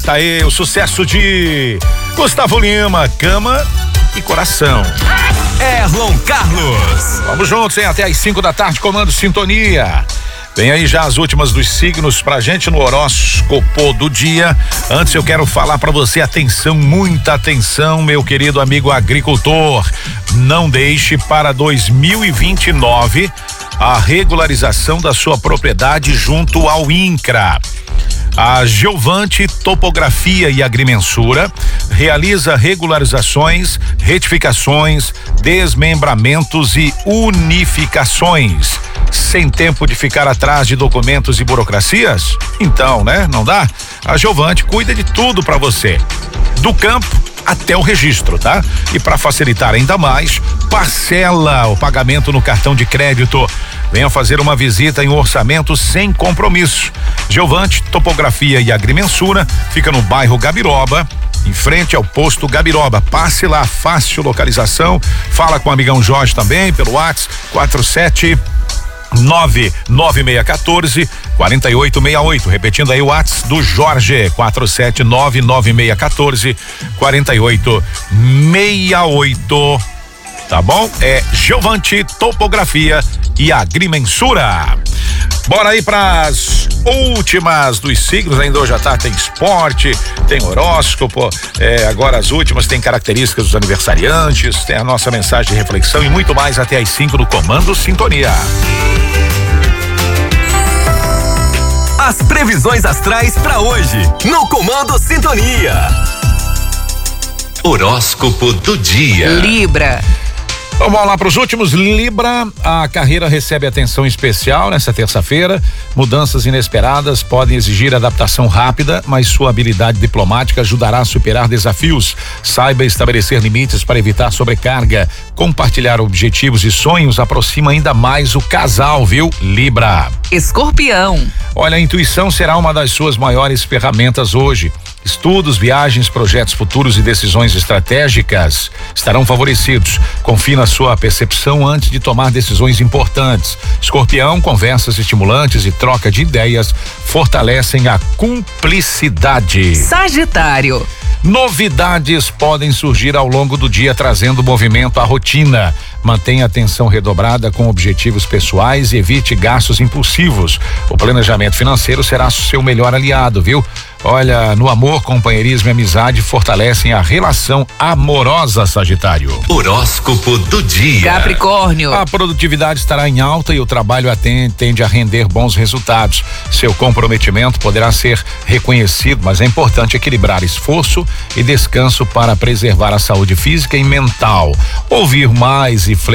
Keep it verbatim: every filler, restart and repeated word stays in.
Tá aí o sucesso de Gustavo Lima, Cama e Coração. Erlon Carlos. Vamos juntos, hein? Até às cinco da tarde, comando Sintonia. Vem aí já as últimas dos signos pra gente no horóscopo do dia. Antes eu quero falar pra você, atenção, muita atenção, meu querido amigo agricultor. Não deixe para dois mil e vinte e nove a regularização da sua propriedade junto ao INCRA. A Geovante Topografia e Agrimensura realiza regularizações, retificações, desmembramentos e unificações. Sem tempo de ficar atrás de documentos e burocracias? Então, né? Não dá? A Geovante cuida de tudo para você. Do campo até o registro, tá? E para facilitar ainda mais, parcela o pagamento no cartão de crédito. Venha fazer uma visita em um orçamento sem compromisso. Geovante Topografia e Agrimensura fica no bairro Gabiroba, em frente ao posto Gabiroba. Passe lá, fácil localização. Fala com o amigão Jorge também pelo WhatsApp quatro sete nove nove seis um quatro quatro oito seis oito. Repetindo aí o WhatsApp do Jorge, quatro sete nove nove seis um quatro quatro oito seis oito. Tá bom? É Geovante Topografia e Agrimensura. Bora aí pras últimas dos signos, ainda hoje à tarde tem esporte, tem horóscopo, é, agora as últimas tem características dos aniversariantes, tem a nossa mensagem de reflexão e muito mais até às cinco do Comando Sintonia. As previsões astrais para hoje, no Comando Sintonia. Horóscopo do dia. Libra. Então vamos lá para os últimos. Libra, a carreira recebe atenção especial nessa terça-feira. Mudanças inesperadas podem exigir adaptação rápida, mas sua habilidade diplomática ajudará a superar desafios. Saiba estabelecer limites para evitar sobrecarga. Compartilhar objetivos e sonhos aproxima ainda mais o casal, viu? Libra. Escorpião. Olha, a intuição será uma das suas maiores ferramentas hoje. Estudos, viagens, projetos futuros e decisões estratégicas estarão favorecidos. Confie na sua percepção antes de tomar decisões importantes. Escorpião, conversas estimulantes e troca de ideias fortalecem a cumplicidade. Sagitário. Novidades podem surgir ao longo do dia, trazendo movimento à rotina. Mantenha atenção redobrada com objetivos pessoais e evite gastos impulsivos. O planejamento financeiro será seu melhor aliado, viu? Olha, no amor, companheirismo e amizade fortalecem a relação amorosa, Sagitário. Horóscopo do dia. Capricórnio. A produtividade estará em alta e o trabalho atende, tende a render bons resultados. Seu comprometimento poderá ser reconhecido, mas é importante equilibrar esforço e descanso para preservar a saúde física e mental. Ouvir mais e